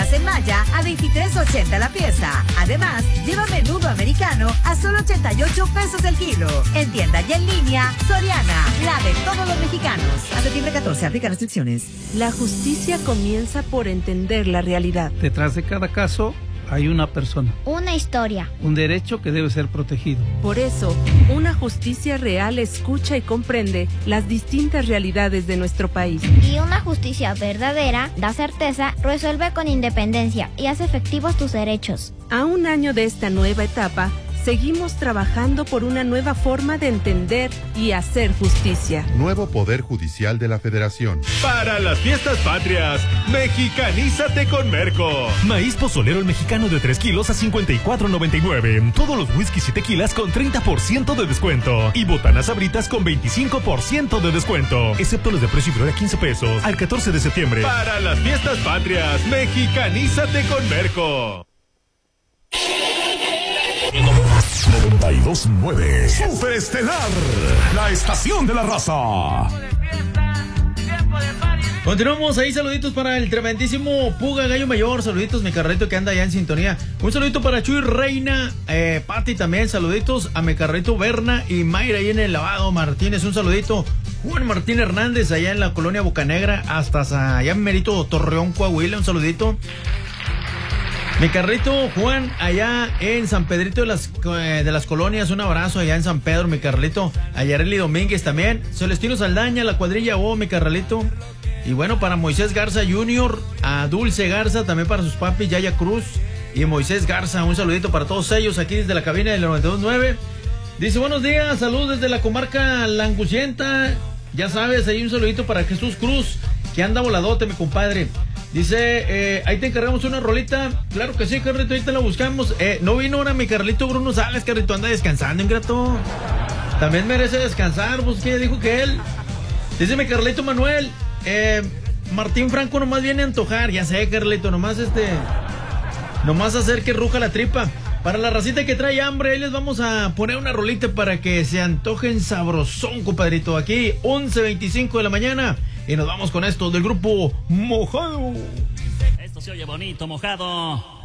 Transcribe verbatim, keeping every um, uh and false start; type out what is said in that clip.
Tortillas en malla a veintitrés ochenta la pieza. Además, lleva menudo americano a solo ochenta y ocho pesos el kilo. En tienda y en línea, Soriana, la de todos los mexicanos. A septiembre catorce, aplica restricciones. La justicia comienza por entender la realidad. Detrás de cada caso hay una persona. Una historia. Un derecho que debe ser protegido. Por eso, una justicia real escucha y comprende las distintas realidades de nuestro país. Y una justicia verdadera da certeza, resuelve con independencia y hace efectivos tus derechos. A un año de esta nueva etapa, seguimos trabajando por una nueva forma de entender y hacer justicia. Nuevo Poder Judicial de la Federación. Para las fiestas patrias, mexicanízate con Merco. Maíz pozolero el mexicano de tres kilos a cincuenta y cuatro noventa y nueve. Todos los whiskies y tequilas con treinta por ciento de descuento. Y botanas sabritas con veinticinco por ciento de descuento. Excepto los de precio inferior a quince pesos. Al catorce de septiembre. Para las fiestas patrias, mexicanízate con Merco. noventa y dos nueve Superestelar, la estación de la raza. Continuamos ahí, saluditos para el tremendísimo Puga Gallo Mayor, saluditos mi carrito que anda allá en sintonía, un saludito para Chuy Reina, eh, Pati también, saluditos a mi carrito Berna y Mayra ahí en el lavado Martínez, un saludito Juan Martín Hernández allá en la colonia Bocanegra, hasta allá en Merito Torreón, Coahuila, un saludito. Mi carrito Juan, allá en San Pedrito de las, eh, de las Colonias, un abrazo allá en San Pedro, mi carrito. A Yareli Domínguez también. Celestino Saldaña, la cuadrilla O, mi carralito. Y bueno, para Moisés Garza junior, a Dulce Garza, también para sus papis, Yaya Cruz y Moisés Garza. Un saludito para todos ellos aquí desde la cabina del noventa y dos nueve. Dice, buenos días, saludos desde la comarca Langucienta. Ya sabes, ahí un saludito para Jesús Cruz, que anda voladote, mi compadre. Dice, eh, ahí te encargamos una rolita. Claro que sí, Carlito, ahí te la buscamos. Eh, no vino ahora mi Carlito Bruno Sales, Carlito, anda descansando, ingrato. También merece descansar, pues que dijo que él. Dice mi Carlito Manuel, eh, Martín Franco nomás viene a antojar. Ya sé, Carlito, nomás este, nomás hacer que ruja la tripa. Para la racita que trae hambre, ahí les vamos a poner una rolita para que se antojen sabrosón, compadrito. Aquí, once veinticinco de la mañana. Y nos vamos con esto del grupo Mojado. Esto se oye bonito, Mojado.